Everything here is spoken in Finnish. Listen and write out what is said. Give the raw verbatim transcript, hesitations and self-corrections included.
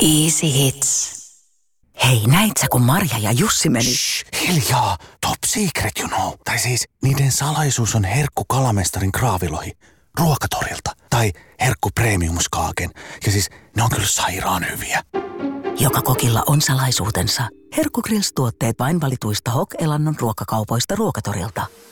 Easy Hits. Hei, näit sä, kun Marja ja Jussi meni? Shh, hiljaa. Top secret, you know. Tai siis, niiden salaisuus on herkku kalamestarin kraavilohi. Ruokatorilta. Tai herkku premiumskaaken. Ja siis, ne on kyllä sairaan hyviä. Joka kokilla on salaisuutensa. Herkku Grills-tuotteet vain valituista Hok-elannon ruokakaupoista Ruokatorilta.